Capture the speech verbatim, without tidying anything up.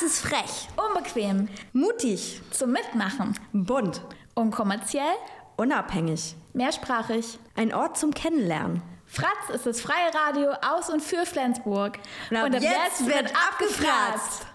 Das ist frech. Unbequem. Mutig. Zum Mitmachen. Bunt. Unkommerziell. Unabhängig. Mehrsprachig. Ein Ort zum Kennenlernen. Fratz ist das freie Radio aus und für Flensburg. Und ab, und ab jetzt, jetzt wird abgefratzt.